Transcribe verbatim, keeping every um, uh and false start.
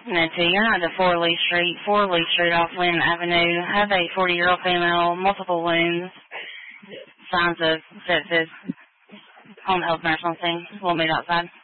No, T, you're not at four Lee Street. four Lee Street off Lynn Avenue. Have a forty-year-old female, multiple wounds, signs of sepsis, home health nurse on scene. We'll meet outside.